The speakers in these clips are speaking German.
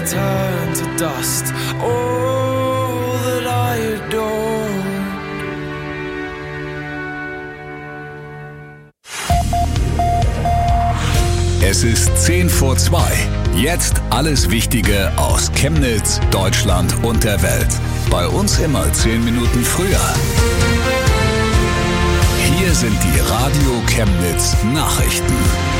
turn to dust. All that I adore. Es ist 1:10. Jetzt alles Wichtige aus Chemnitz, Deutschland und der Welt. Bei uns immer 10 Minuten früher. Hier sind die Radio Chemnitz Nachrichten.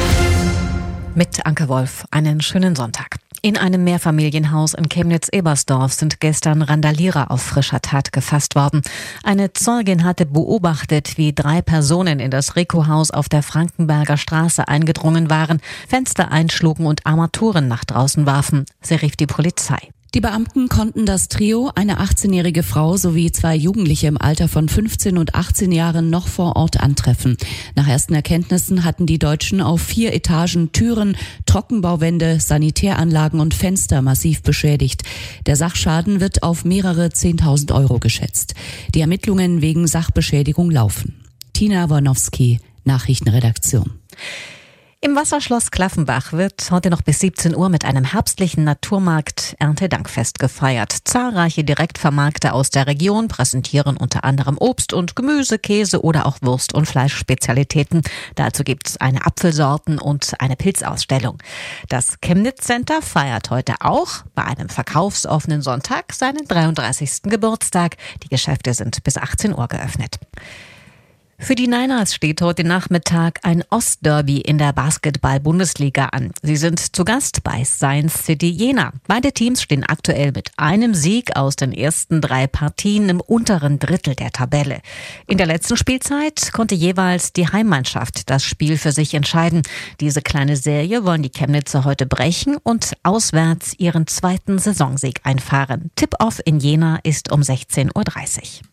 Mit Anke Wolf, einen schönen Sonntag. In einem Mehrfamilienhaus in Chemnitz-Ebersdorf sind gestern Randalierer auf frischer Tat gefasst worden. Eine Zeugin hatte beobachtet, wie 3 Personen in das Rico-Haus auf der Frankenberger Straße eingedrungen waren, Fenster einschlugen und Armaturen nach draußen warfen. Sie rief die Polizei. Die Beamten konnten das Trio, eine 18-jährige Frau sowie 2 Jugendliche im Alter von 15 und 18 Jahren noch vor Ort antreffen. Nach ersten Erkenntnissen hatten die Deutschen auf 4 Etagen Türen, Trockenbauwände, Sanitäranlagen und Fenster massiv beschädigt. Der Sachschaden wird auf mehrere 10.000 € geschätzt. Die Ermittlungen wegen Sachbeschädigung laufen. Tina Wornowski, Nachrichtenredaktion. Im Wasserschloss Klaffenbach wird heute noch bis 17 Uhr mit einem herbstlichen Naturmarkt Erntedankfest gefeiert. Zahlreiche Direktvermarkter aus der Region präsentieren unter anderem Obst und Gemüse, Käse oder auch Wurst- und Fleischspezialitäten. Dazu gibt es eine Apfelsorten- und eine Pilzausstellung. Das Chemnitz Center feiert heute auch bei einem verkaufsoffenen Sonntag seinen 33. Geburtstag. Die Geschäfte sind bis 18 Uhr geöffnet. Für die Niners steht heute Nachmittag ein Ostderby in der Basketball-Bundesliga an. Sie sind zu Gast bei Science City Jena. Beide Teams stehen aktuell mit einem Sieg aus den ersten 3 Partien im unteren Drittel der Tabelle. In der letzten Spielzeit konnte jeweils die Heimmannschaft das Spiel für sich entscheiden. Diese kleine Serie wollen die Chemnitzer heute brechen und auswärts ihren 2. Saisonsieg einfahren. Tip-Off in Jena ist um 16:30 Uhr.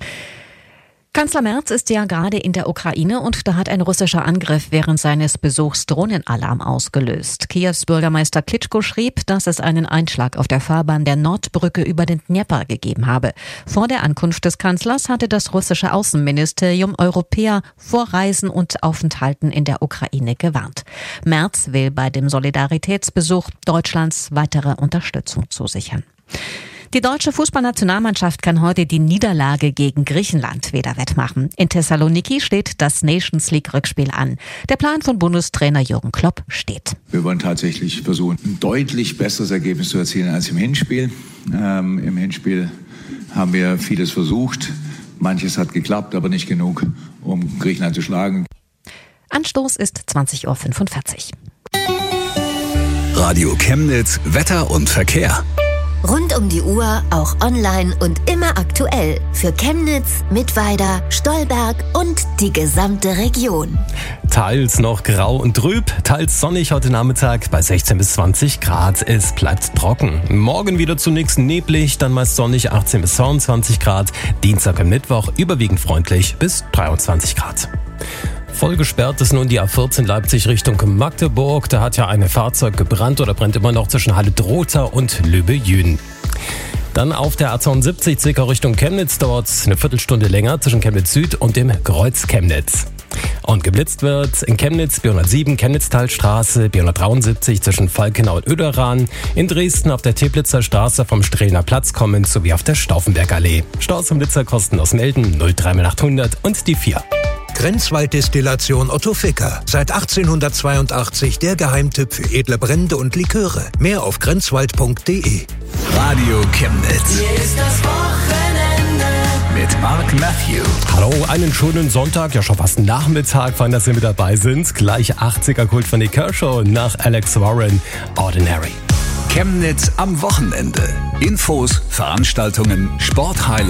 Kanzler Merz ist ja gerade in der Ukraine und da hat ein russischer Angriff während seines Besuchs Drohnenalarm ausgelöst. Kiews Bürgermeister Klitschko schrieb, dass es einen Einschlag auf der Fahrbahn der Nordbrücke über den Dnepr gegeben habe. Vor der Ankunft des Kanzlers hatte das russische Außenministerium Europäer vor Reisen und Aufenthalten in der Ukraine gewarnt. Merz will bei dem Solidaritätsbesuch Deutschlands weitere Unterstützung zusichern. Die deutsche Fußballnationalmannschaft kann heute die Niederlage gegen Griechenland wieder wettmachen. In Thessaloniki steht das Nations-League-Rückspiel an. Der Plan von Bundestrainer Jürgen Klopp steht. Wir wollen tatsächlich versuchen, ein deutlich besseres Ergebnis zu erzielen als im Hinspiel. Im Hinspiel haben wir vieles versucht. Manches hat geklappt, aber nicht genug, um Griechenland zu schlagen. Anstoß ist 20:45 Uhr. Radio Chemnitz, Wetter und Verkehr. Rund um die Uhr, auch online und immer aktuell. Für Chemnitz, Mittweida, Stolberg und die gesamte Region. Teils noch grau und trüb, teils sonnig heute Nachmittag bei 16 bis 20 Grad. Es bleibt trocken. Morgen wieder zunächst neblig, dann meist sonnig 18 bis 22 Grad. Dienstag und Mittwoch überwiegend freundlich bis 23 Grad. Voll gesperrt ist nun die A14 Leipzig Richtung Magdeburg. Da hat ja ein Fahrzeug gebrannt oder brennt immer noch zwischen Halle-Drotha und Lübbe-Jüden. Dann auf der A72 Zwickau Richtung Chemnitz, dauert es eine Viertelstunde länger zwischen Chemnitz Süd und dem Kreuz Chemnitz. Und geblitzt wird in Chemnitz B107 Chemnitztalstraße, B173 zwischen Falkenau und Oederan, in Dresden auf der Teplitzer Straße vom Strehner Platz kommend sowie auf der Stauffenbergallee. Staus und Blitzerkosten aus Melden 03800 und die 4. Grenzwalddestillation Otto Ficker. Seit 1882 der Geheimtipp für edle Brände und Liköre. Mehr auf grenzwald.de. Radio Chemnitz. Hier ist das Wochenende. Mit Mark Matthew. Hallo, einen schönen Sonntag, ja schon fast Nachmittag, fein, dass Sie mit dabei sind. Gleich 80er-Kult von Nick Kershaw nach Alex Warren, Ordinary. Chemnitz am Wochenende. Infos, Veranstaltungen, Sporthighlights.